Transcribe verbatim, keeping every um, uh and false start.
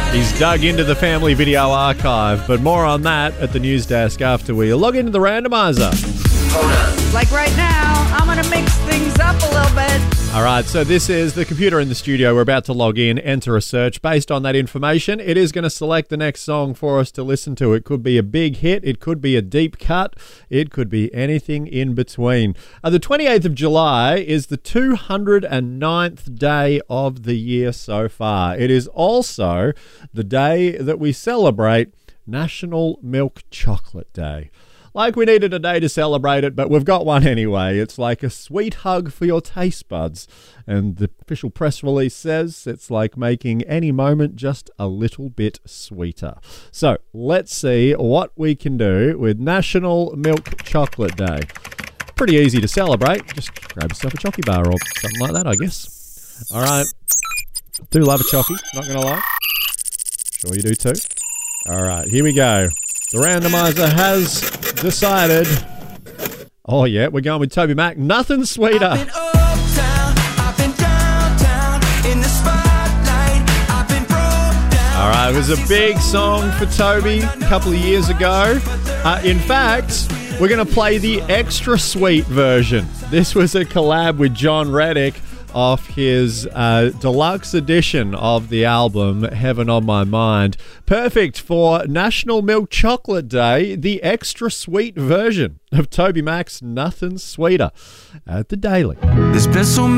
He's dug into the family video archive, but more on that at the news desk after we log into the randomizer. Like right now, I'm going to mix things up a little bit. All right, so this is the computer in the studio. We're about to log in, enter a search. Based on that information, it is going to select the next song for us to listen to. It could be a big hit. It could be a deep cut. It could be anything in between. Uh, the twenty-eighth of July is the two hundred ninth day of the year so far. It is also the day that we celebrate National Milk Chocolate Day. Like we needed a day to celebrate it, but we've got one anyway. It's like a sweet hug for your taste buds. And the official press release says it's like making any moment just a little bit sweeter. So let's see what we can do with National Milk Chocolate Day. Pretty easy to celebrate. Just grab yourself a chocky bar or something like that, I guess. All right. Do love a chocky, not going to lie. Sure you do too. All right, here we go. The randomizer has decided. Oh, yeah, we're going with Toby Mac. Nothing sweeter. I've been uptown, I've been downtown, in the spotlight, I've been broke down. All right, it was a big song for Toby a couple of years ago. Uh, in fact, we're going to play the extra sweet version. This was a collab with John Reddick off his uh, deluxe edition of the album Heaven on My Mind. Perfect for National Milk Chocolate Day, the extra sweet version of Toby Mac's Nothing Sweeter at the Daily. There's been so many